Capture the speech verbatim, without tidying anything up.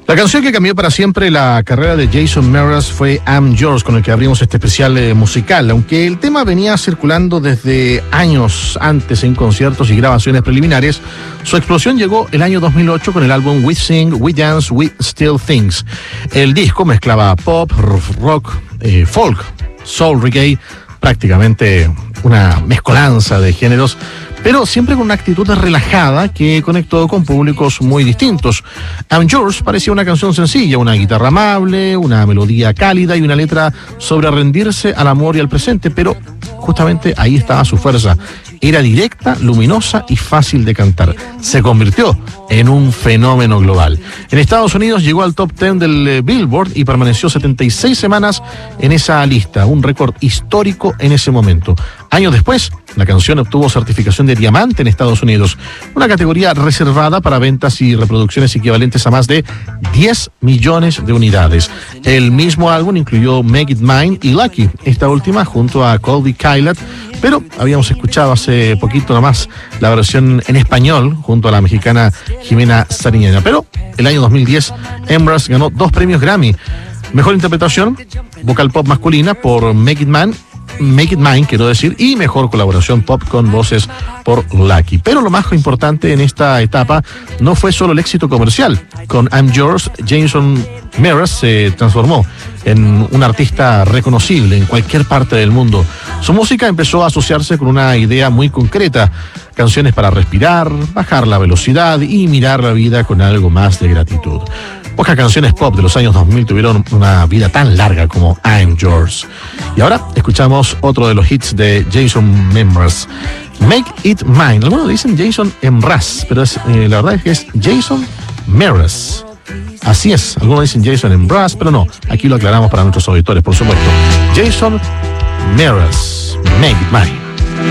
La canción que cambió para siempre la carrera de Jason Mraz fue I'm Yours, con el que abrimos este especial eh, musical. Aunque el tema venía circulando desde años antes en conciertos y grabaciones preliminares, su explosión llegó el año dos mil ocho con el álbum We Sing, We Dance, We Still Things. El disco mezclaba pop, rock, eh, folk, soul, reggae, prácticamente una mezcolanza de géneros, pero siempre con una actitud relajada que conectó con públicos muy distintos. I'm Yours parecía una canción sencilla, una guitarra amable, una melodía cálida y una letra sobre rendirse al amor y al presente, pero justamente ahí estaba su fuerza. Era directa, luminosa y fácil de cantar. Se convirtió en un fenómeno global. En Estados Unidos llegó al top diez del Billboard y permaneció setenta y seis semanas en esa lista, un récord histórico en ese momento. Años después, la canción obtuvo certificación de diamante en Estados Unidos, una categoría reservada para ventas y reproducciones equivalentes a más de diez millones de unidades. El mismo álbum incluyó Make It Mine y Lucky, esta última junto a Colby Kylat, pero habíamos escuchado hace poquito nomás la versión en español junto a la mexicana Jimena Sariñana. Pero el año dos mil diez, Mraz ganó dos premios Grammy. Mejor interpretación, vocal pop masculina por Make It Mine, Make It Mine, quiero decir, y mejor colaboración pop con voces por Lucky. Pero lo más importante en esta etapa no fue solo el éxito comercial. Con I'm Yours, Jason Mraz se transformó en un artista reconocible en cualquier parte del mundo. Su música empezó a asociarse con una idea muy concreta: canciones para respirar, bajar la velocidad y mirar la vida con algo más de gratitud. Pocas canciones pop de los años dos mil tuvieron una vida tan larga como I'm Yours. Y ahora escuchamos otro de los hits de Jason Mraz, Make It Mine. Algunos dicen Jason Mraz, pero es, eh, la verdad es que es Jason Mraz. Así es, algunos dicen Jason Mraz, pero no, aquí lo aclaramos para nuestros auditores, por supuesto. Jason Mraz, Make It Mine.